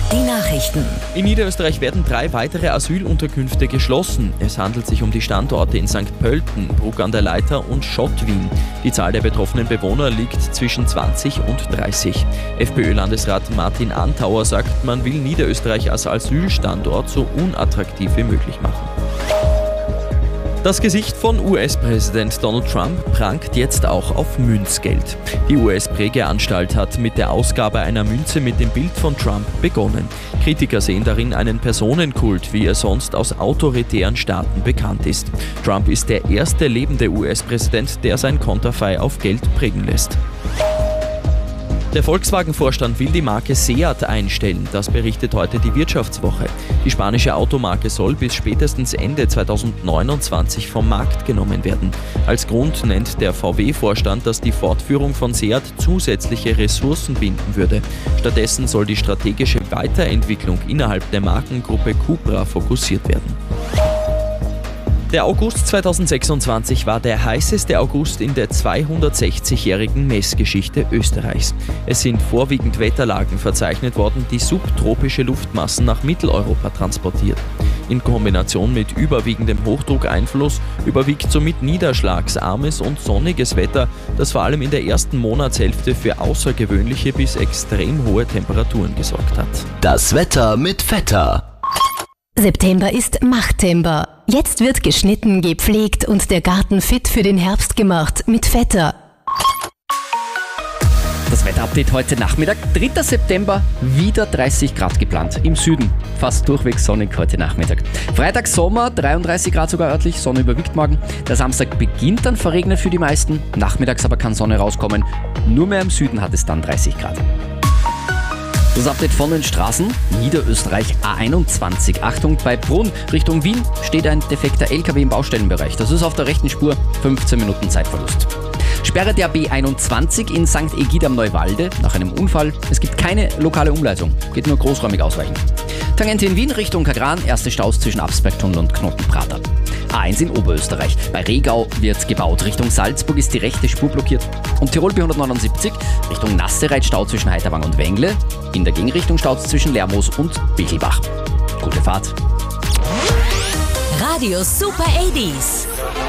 Die Nachrichten. In Niederösterreich werden 3 weitere Asylunterkünfte geschlossen. Es handelt sich um die Standorte in St. Pölten, Bruck an der Leitha und Schottwien. Die Zahl der betroffenen Bewohner liegt zwischen 20 und 30. FPÖ-Landesrat Martin Antauer sagt, man will Niederösterreich als Asylstandort so unattraktiv wie möglich machen. Das Gesicht von US-Präsident Donald Trump prangt jetzt auch auf Münzgeld. Die US-Prägeanstalt hat mit der Ausgabe einer Münze mit dem Bild von Trump begonnen. Kritiker sehen darin einen Personenkult, wie er sonst aus autoritären Staaten bekannt ist. Trump ist der erste lebende US-Präsident, der sein Konterfei auf Geld prägen lässt. Der Volkswagen-Vorstand will die Marke Seat einstellen, das berichtet heute die Wirtschaftswoche. Die spanische Automarke soll bis spätestens Ende 2029 vom Markt genommen werden. Als Grund nennt der VW-Vorstand, dass die Fortführung von Seat zusätzliche Ressourcen binden würde. Stattdessen soll die strategische Weiterentwicklung innerhalb der Markengruppe Cupra fokussiert werden. Der August 2026 war der heißeste August in der 260-jährigen Messgeschichte Österreichs. Es sind vorwiegend Wetterlagen verzeichnet worden, die subtropische Luftmassen nach Mitteleuropa transportiert. In Kombination mit überwiegendem Hochdruckeinfluss überwiegt somit niederschlagsarmes und sonniges Wetter, das vor allem in der ersten Monatshälfte für außergewöhnliche bis extrem hohe Temperaturen gesorgt hat. Das Wetter mit Vetter. September ist Machttember. Jetzt wird geschnitten, gepflegt und der Garten fit für den Herbst gemacht mit Vetter. Das Wetterupdate heute Nachmittag, 3. September, wieder 30 Grad geplant. Im Süden fast durchweg sonnig heute Nachmittag. Freitag Sommer, 33 Grad sogar örtlich, Sonne überwiegt morgen. Der Samstag beginnt dann verregnet für die meisten, nachmittags aber kann Sonne rauskommen. Nur mehr im Süden hat es dann 30 Grad. Das Update von den Straßen. Niederösterreich A21. Achtung, bei Brunn Richtung Wien steht ein defekter LKW im Baustellenbereich. Das ist auf der rechten Spur, 15 Minuten Zeitverlust. Sperre der B21 in St. Egid am Neuwalde nach einem Unfall. Es gibt keine lokale Umleitung, geht nur großräumig ausweichen. Tangente in Wien Richtung Kagran, erste Staus zwischen Absbergtunnel und Knotenprater. A1 in Oberösterreich. Bei Regau wird gebaut. Richtung Salzburg ist die rechte Spur blockiert. Und Tirol B179 Richtung Nassereit Stau zwischen Heiterwang und Wengle. In der Gegenrichtung Staus zwischen Lermoos und Bichelbach. Gute Fahrt. Radio Super 80s.